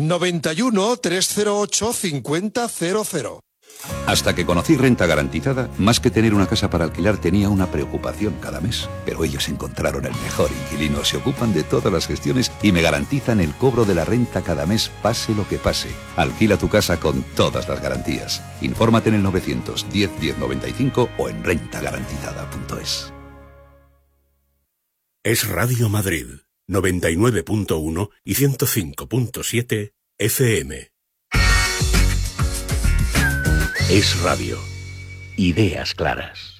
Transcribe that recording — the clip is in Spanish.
91 308 5000. Hasta que conocí Renta Garantizada, más que tener una casa para alquilar tenía una preocupación cada mes. Pero ellos encontraron el mejor inquilino, se ocupan de todas las gestiones y me garantizan el cobro de la renta cada mes, pase lo que pase. Alquila tu casa con todas las garantías. Infórmate en el 910 1095 o en rentagarantizada.es. Es Radio Madrid, 99.1 y 105.7 FM. Es radio. Ideas claras.